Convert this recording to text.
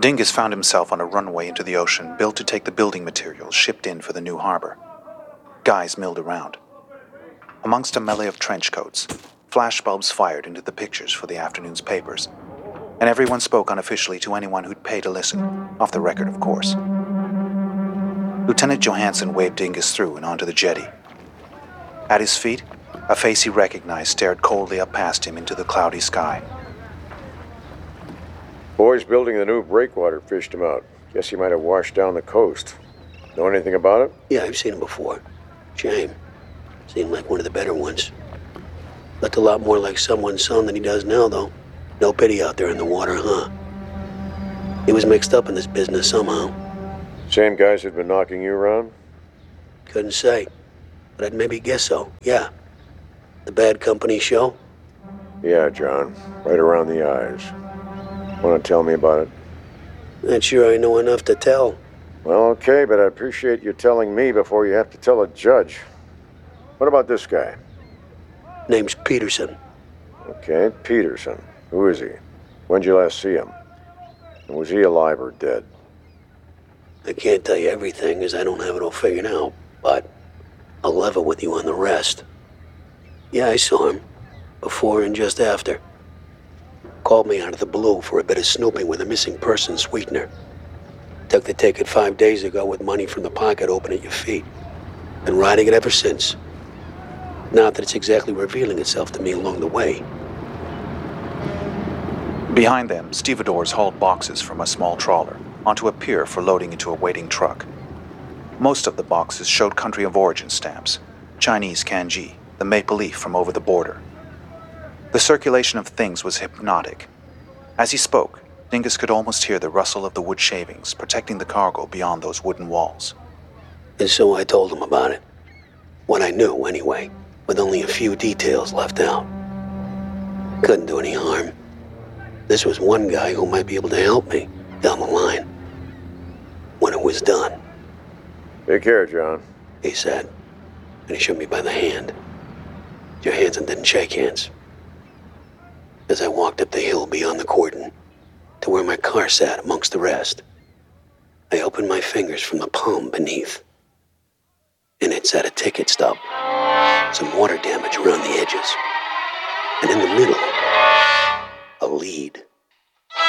Dingus found himself on a runway into the ocean built to take the building materials shipped in for the new harbor. Guys milled around. Amongst a melee of trench coats, flashbulbs fired into the pictures for the afternoon's papers, and everyone spoke unofficially to anyone who'd pay to listen, off the record, of course. Lieutenant Johansson waved Dingus through and onto the jetty. At his feet, a face he recognized stared coldly up past him into the cloudy sky. Boys building the new breakwater fished him out. Guess he might have washed down the coast. Know anything about it? Yeah, I've seen him before. Shame. Seemed like one of the better ones. Looked a lot more like someone's son than he does now, though. No pity out there in the water, huh? He was mixed up in this business somehow. Same guys who'd been knocking you around? Couldn't say, but I'd maybe guess so, yeah. The Bad Company show? Yeah, John. Right around the eyes. Want to tell me about it? Not sure I know enough to tell. Well, okay, but I appreciate you telling me before you have to tell a judge. What about this guy? Name's Peterson. Okay, Peterson. Who is he? When'd you last see him? And was he alive or dead? I can't tell you everything, as I don't have it all figured out, but I'll level with you on the rest. Yeah, I saw him. Before and just after. Called me out of the blue for a bit of snooping with a missing person sweetener. Took the ticket 5 days ago with money from the pocket open at your feet. Been riding it ever since. Not that it's exactly revealing itself to me along the way. Behind them, stevedores hauled boxes from a small trawler onto a pier for loading into a waiting truck. Most of the boxes showed country of origin stamps, Chinese kanji, the maple leaf from over the border. The circulation of things was hypnotic. As he spoke, Dingus could almost hear the rustle of the wood shavings protecting the cargo beyond those wooden walls. And so I told him about it. What I knew, anyway, with only a few details left out. Couldn't do any harm. This was one guy who might be able to help me down the line. When it was done. Take care, John. He said, and he shook me by the hand. Johansson didn't shake hands. As I walked up the hill beyond the cordon, to where my car sat amongst the rest, I opened my fingers from the palm beneath. And it said a ticket stub, some water damage around the edges, and in the middle, a lead.